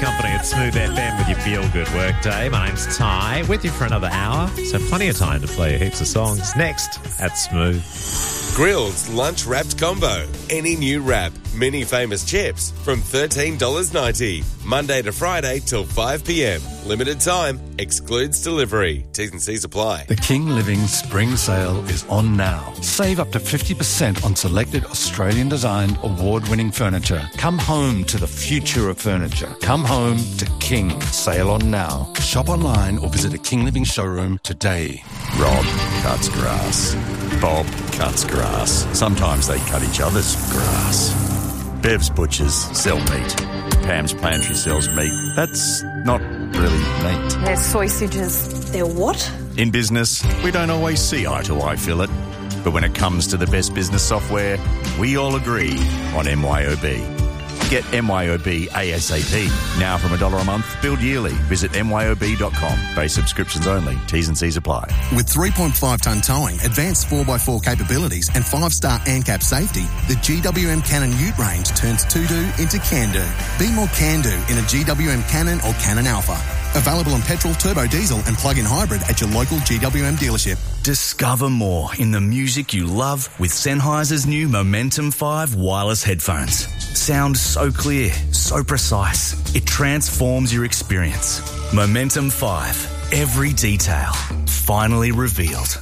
company at Smooth FM with your feel-good workday. My name's Ty, with you for another hour, so plenty of time to play heaps of songs. Next at Smooth. Grill's Lunch Wrapped Combo. Any new wrap, mini famous chips from $13.90. Monday to Friday till 5 p.m. Limited time, excludes delivery. T's and C's apply. The King Living Spring Sale is on now. Save up to 50% on selected Australian-designed, award-winning furniture. Come home to the future of furniture. Come home to King. Sale on now. Shop online or visit a King Living showroom today. Rob cuts grass. Bob cuts grass. Sometimes they cut each other's grass. Bev's Butchers sell meat. Pam's Pantry sells meat. That's not really meat. They're sausages. They're what? In business, we don't always see eye to eye, Philip. But when it comes to the best business software, we all agree on MYOB. Get MYOB ASAP. Now from $1 a month, billed yearly. Visit myob.com. Base subscriptions only. T's and C's apply. With 3.5-tonne towing, advanced 4x4 capabilities and 5-star ANCAP safety, the GWM Cannon Ute range turns to-do into can-do. Be more can-do in a GWM Cannon or Cannon Alpha. Available in petrol, turbo diesel and plug-in hybrid at your local GWM dealership. Discover more in the music you love with Sennheiser's new Momentum 5 wireless headphones. Sound so clear, so precise. It transforms your experience. Momentum 5. Every detail finally revealed.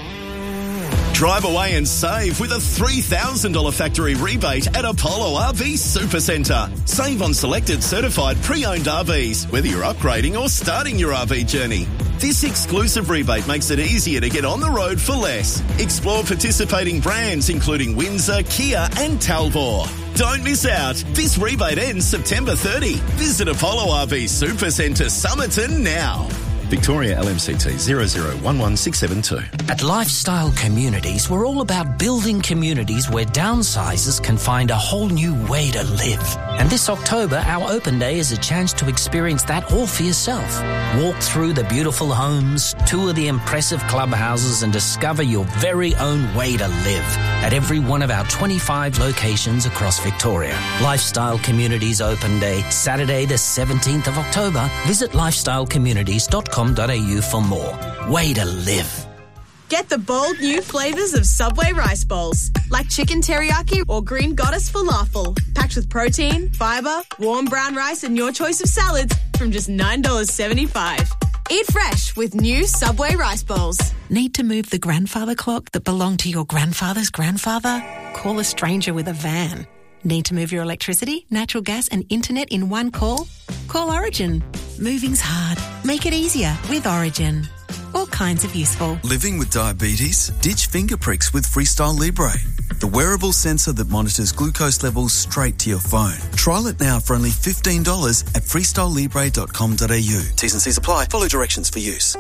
Drive away and save with a $3,000 factory rebate at Apollo RV Supercentre. Save on selected certified pre-owned RVs, whether you're upgrading or starting your RV journey. This exclusive rebate makes it easier to get on the road for less. Explore participating brands including Windsor, Kia and Talbot. Don't miss out. This rebate ends September 30. Visit Apollo RV Supercentre Somerton now. Victoria LMCT 0011672. At Lifestyle Communities, we're all about building communities where downsizers can find a whole new way to live. And this October, our open day is a chance to experience that all for yourself. Walk through the beautiful homes, tour the impressive clubhouses and discover your very own way to live at every one of our 25 locations across Victoria. Lifestyle Communities Open Day, Saturday the 17th of October. Visit lifestylecommunities.com.au for more. Way to live. Get the bold new flavours of Subway rice bowls, like chicken teriyaki or green goddess falafel, packed with protein, fibre, warm brown rice and your choice of salads from just $9.75. Eat fresh with new Subway rice bowls. Need to move the grandfather clock that belonged to your grandfather's grandfather? Call a stranger with a van. Need to move your electricity, natural gas and internet in one call? Call Origin. Moving's hard. Make it easier with Origin. All kinds of useful. Living with diabetes? Ditch finger pricks with Freestyle Libre, the wearable sensor that monitors glucose levels straight to your phone. Trial it now for only $15 at freestylelibre.com.au. T's and C's apply. Follow directions for use.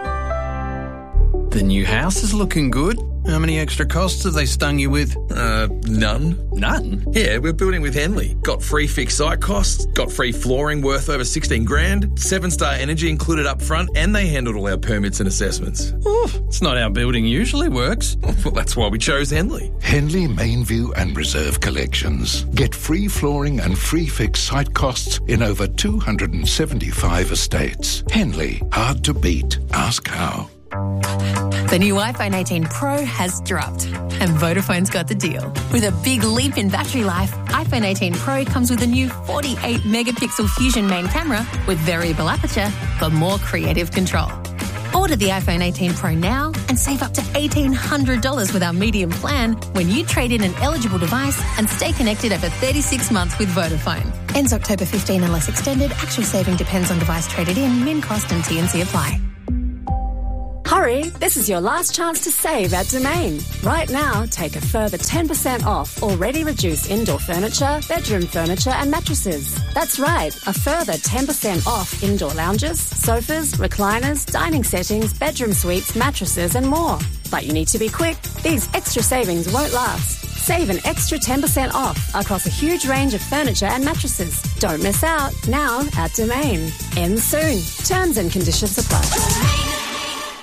The new house is looking good. How many extra costs have they stung you with? None. None? Yeah, we're building with Henley. Got free fixed site costs, got free flooring worth over 16 grand, 7-star energy included up front, and they handled all our permits and assessments. It's not how building usually works. Well, that's why we chose Henley. Henley Mainview and Reserve Collections. Get free flooring and free fixed site costs in over 275 estates. Henley, hard to beat. Ask how. The new iPhone 18 Pro has dropped, and Vodafone's got the deal. With a big leap in battery life, iPhone 18 Pro comes with a new 48-megapixel Fusion main camera with variable aperture for more creative control. Order the iPhone 18 Pro now and save up to $1,800 with our medium plan when you trade in an eligible device and stay connected over 36 months with Vodafone. Ends October 15 unless extended. Actual saving depends on device traded in. Min cost and T&C apply. Hurry, this is your last chance to save at Domain. Right now, take a further 10% off already reduced indoor furniture, bedroom furniture and mattresses. That's right, a further 10% off indoor lounges, sofas, recliners, dining settings, bedroom suites, mattresses and more. But you need to be quick. These extra savings won't last. Save an extra 10% off across a huge range of furniture and mattresses. Don't miss out. Now at Domain. Ends soon. Terms and conditions apply.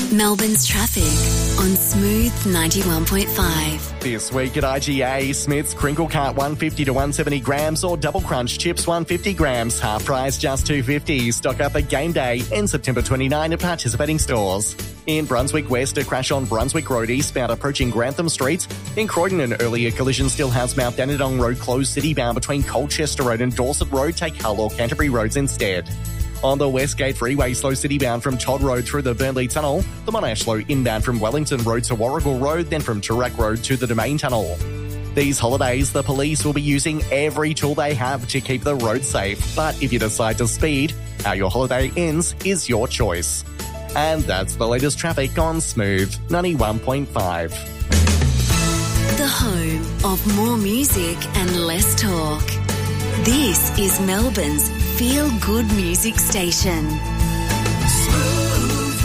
Melbourne's traffic on Smooth 91.5. This week at IGA, Smith's Crinkle Cart 150 to 170 grams or Double Crunch Chips 150 grams. Half price just $2.50. Stock up at Game Day in September 29 at participating stores. In Brunswick West, a crash on Brunswick Road eastbound approaching Grantham Street. In Croydon, an earlier collision still has Mount Dandenong Road closed citybound between Colchester Road and Dorset Road. Take Hull or Canterbury Roads instead. On the Westgate Freeway, slow citybound from Todd Road through the Burnley Tunnel. The Monash slow inbound from Wellington Road to Warrigal Road, then from Toorak Road to the Domain Tunnel. These holidays, the police will be using every tool they have to keep the road safe. But if you decide to speed, how your holiday ends is your choice. And that's the latest traffic on Smooth 91.5. The home of more music and less talk. This is Melbourne's Feel Good Music Station. Smooth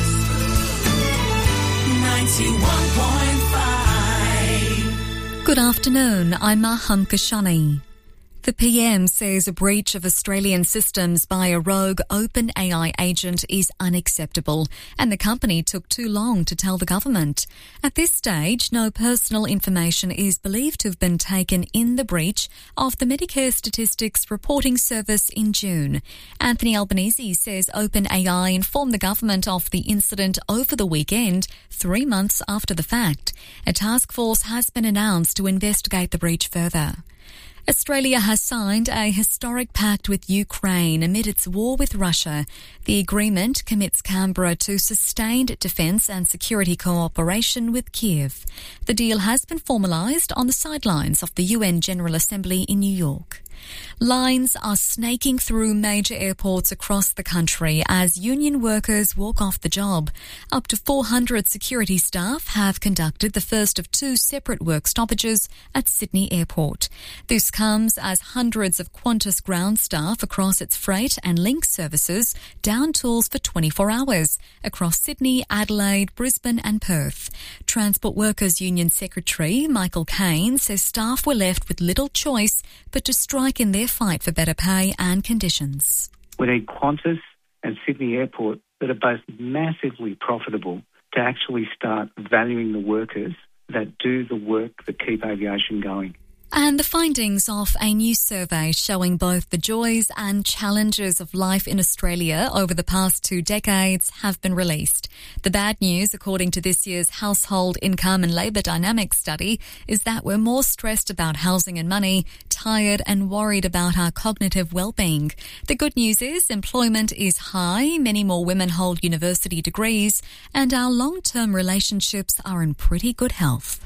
91.5. Good afternoon, I'm Maham Kashani. The PM says a breach of Australian systems by a rogue OpenAI agent is unacceptable, and the company took too long to tell the government. At this stage, no personal information is believed to have been taken in the breach of the Medicare Statistics Reporting Service in June. Anthony Albanese says OpenAI informed the government of the incident over the weekend, 3 months after the fact. A task force has been announced to investigate the breach further. Australia has signed a historic pact with Ukraine amid its war with Russia. The agreement commits Canberra to sustained defence and security cooperation with Kiev. The deal has been formalised on the sidelines of the UN General Assembly in New York. Lines are snaking through major airports across the country as union workers walk off the job. Up to 400 security staff have conducted the first of 2 separate work stoppages at Sydney Airport. This comes as hundreds of Qantas ground staff across its freight and link services down tools for 24 hours across Sydney, Adelaide, Brisbane and Perth. Transport Workers Union Secretary Michael Cain says staff were left with little choice but to strike in their fight for better pay and conditions. We need Qantas and Sydney Airport that are both massively profitable to actually start valuing the workers that do the work that keep aviation going. And the findings of a new survey showing both the joys and challenges of life in Australia over the past 2 decades have been released. The bad news, according to this year's Household Income and Labour Dynamics study, is that we're more stressed about housing and money, tired and worried about our cognitive well-being. The good news is employment is high, many more women hold university degrees, and our long-term relationships are in pretty good health.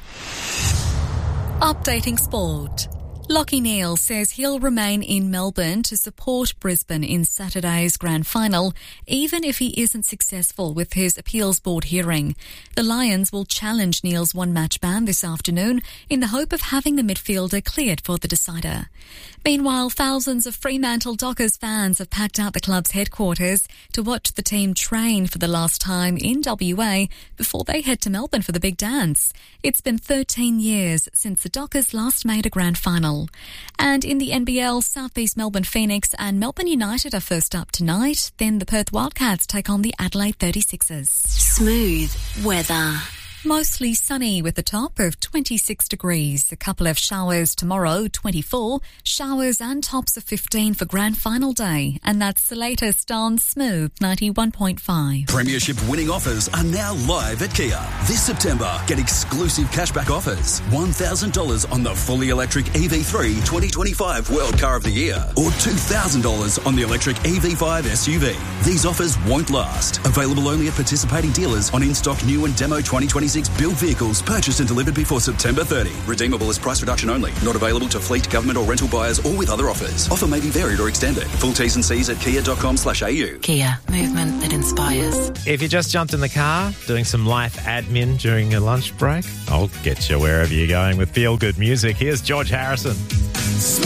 Updating sport. Lachie Neale says he'll remain in Melbourne to support Brisbane in Saturday's grand final, even if he isn't successful with his appeals board hearing. The Lions will challenge Neale's one-match ban this afternoon in the hope of having the midfielder cleared for the decider. Meanwhile, thousands of Fremantle Dockers fans have packed out the club's headquarters to watch the team train for the last time in WA before they head to Melbourne for the big dance. It's been 13 years since the Dockers last made a grand final. And in the NBL, South East Melbourne Phoenix and Melbourne United are first up tonight. Then the Perth Wildcats take on the Adelaide 36ers. Smooth weather. Mostly sunny with a top of 26 degrees. A couple of showers tomorrow, 24. Showers and tops of 15 for grand final day. And that's the latest on Smooth 91.5. Premiership winning offers are now live at Kia. This September, get exclusive cashback offers. $1,000 on the fully electric EV3 2025 World Car of the Year. Or $2,000 on the electric EV5 SUV. These offers won't last. Available only at participating dealers on in-stock new and demo 2026 build vehicles purchased and delivered before September 30. Redeemable as price reduction only. Not available to fleet, government or rental buyers or with other offers. Offer may be varied or extended. Full T's and C's at kia.com/au. Kia, movement that inspires. If you just jumped in the car doing some life admin during a lunch break, I'll get you wherever you're going with feel-good music. Here's George Harrison.